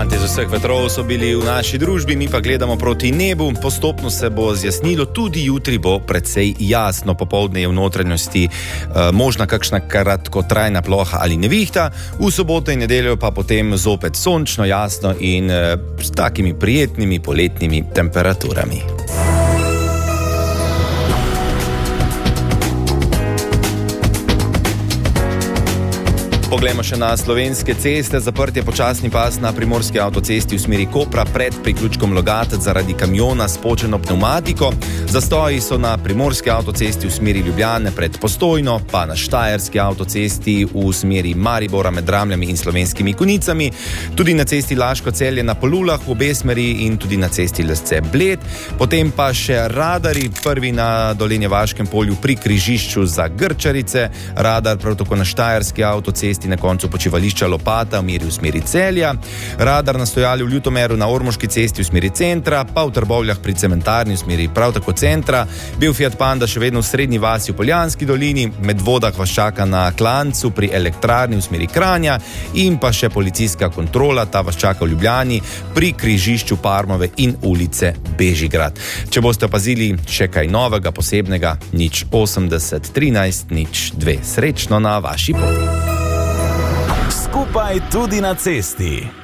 Fantje z vseh vetrov so bili v naši družbi, mi pa gledamo proti nebu. Postopno se bo zjasnilo, tudi jutri bo precej jasno. Popoldne je v notranjosti možna kakšna kratkotrajna ploha ali nevihta, v soboto in nedeljo pa potem zopet sončno, jasno in s takimi prijetnimi poletnimi temperaturami. Poglejmo še na slovenske ceste. Zaprt je počasni pas na primorski avtocesti v smeri Kopra pred priključkom Logatec zaradi kamiona s počeno pnevmatiko. Zastoji so na primorski avtocesti v smeri Ljubljane pred Postojno, pa na štajerski avtocesti v smeri Maribora med Dramljami in Slovenskimi Konicami, tudi na cesti Laško-Celje na Polulah v obe smeri in tudi na cesti Lesce-Bled. Potem pa še radarji, prvi na Dolenjevaškem polju pri križišču za Grčarice, radar prav tako na štajerski avtocesti na koncu počivališča Lopata v smeri Celja, radar na stojali v Ljutomeru na Ormoški cesti v smeri centra, pa v Trbovljah pri cementarni v smeri prav tako centra, bil Fiat Panda še vedno v Srednji vasi v Poljanski dolini, Medvodah vas čaka na Klancu pri elektrarni v smeri Kranja in pa še policijska kontrola, ta vas čaka v Ljubljani pri križišču Parmove in ulice Bežigrad. Če boste opazili še kaj novega, posebnega, 080 13 02. Srečno na vaši poti. Skupaj tudi na cesti.